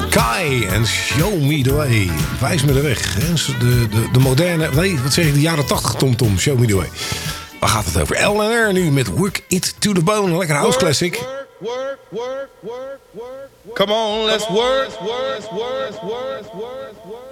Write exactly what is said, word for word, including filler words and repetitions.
Kai en Show Me The Way. Wijs me de weg. Hè? De, de, de moderne, nee, wat zeg ik, de jaren tachtig TomTom. Show Me The Way. Waar gaat het over? L N R nu met Work It To The Bone. Lekker house classic. Work, work, work, work, work, work. Come on, let's work, work, work, work, work, work.